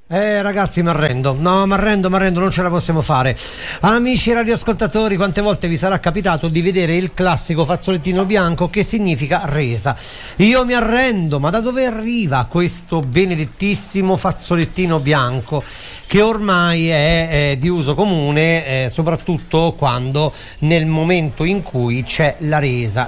Ragazzi, mi arrendo, non ce la possiamo fare. Amici radioascoltatori, quante volte vi sarà capitato di vedere il classico fazzolettino bianco che significa resa? Io mi arrendo, ma da dove arriva questo benedettissimo fazzolettino bianco che ormai è di uso comune, soprattutto quando nel momento in cui c'è la resa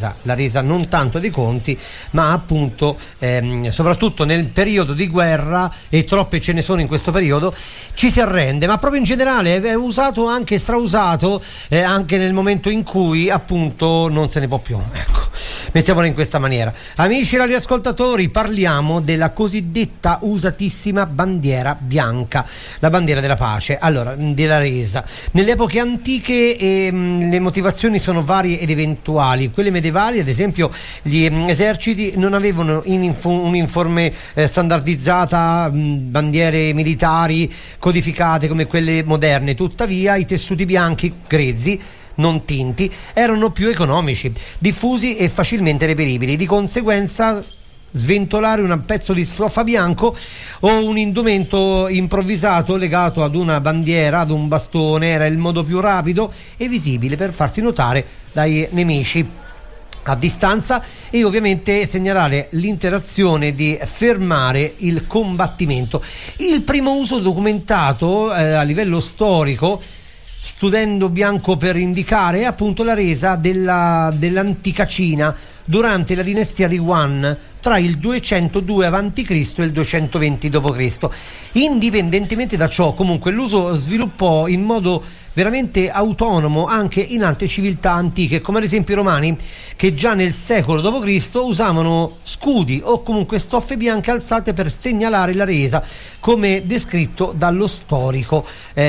non tanto dei conti, ma appunto soprattutto nel periodo di guerra, e troppe ce ne sono in questo periodo, ci si arrende, ma proprio in generale è usato anche strausato anche nel momento in cui appunto non se ne può più, ecco, mettiamolo in questa maniera. Amici radioascoltatori, parliamo della cosiddetta usatissima bandiera bianca, la bandiera della pace, allora della resa. Nelle epoche antiche le motivazioni sono varie ed eventuali. Quelle medievali, ad esempio, gli eserciti non avevano un'uniforme standardizzata, bandiere militari codificate come quelle moderne. Tuttavia i tessuti bianchi grezzi, non tinti, erano più economici, diffusi e facilmente reperibili. Di conseguenza sventolare un pezzo di stoffa bianco o un indumento improvvisato legato ad una bandiera, ad un bastone, era il modo più rapido e visibile per farsi notare dai nemici a distanza e ovviamente segnalare l'interazione di fermare il combattimento. Il primo uso documentato a livello storico, studendo bianco per indicare, è appunto la resa dell'antica Cina durante la dinastia di Yuan tra il 202 a.C. e il 220 d.C. Indipendentemente da ciò, comunque l'uso sviluppò in modo veramente autonomo anche in altre civiltà antiche, come ad esempio i romani, che già nel secolo d.C. usavano scudi o comunque stoffe bianche alzate per segnalare la resa, come descritto dallo storico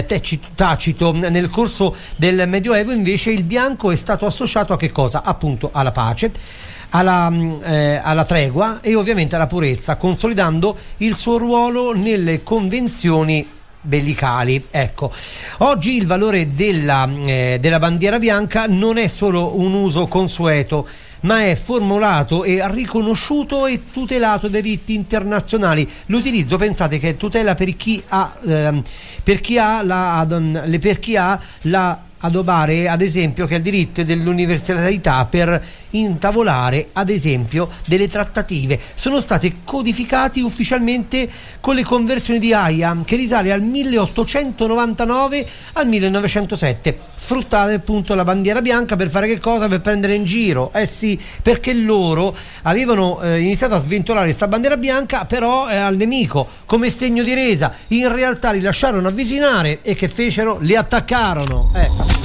Tacito. Nel corso del Medioevo invece il bianco è stato associato a che cosa? Appunto alla pace, alla tregua e ovviamente alla purezza, consolidando il suo ruolo nelle convenzioni bellicali. Ecco, oggi il valore della bandiera bianca non è solo un uso consueto, ma è formulato e riconosciuto e tutelato dai diritti internazionali. L'utilizzo, pensate, che è tutela per chi ha la adobare, ad esempio, che ha il diritto dell'universalità per intavolare, ad esempio, delle trattative. Sono state codificati ufficialmente con le conversioni di Haia, che risale al 1899 al 1907. Sfruttate appunto la bandiera bianca per fare che cosa? Per prendere in giro. Sì, perché loro avevano iniziato a sventolare sta bandiera bianca però al nemico come segno di resa. In realtà li lasciarono avvicinare e che fecero? Li attaccarono.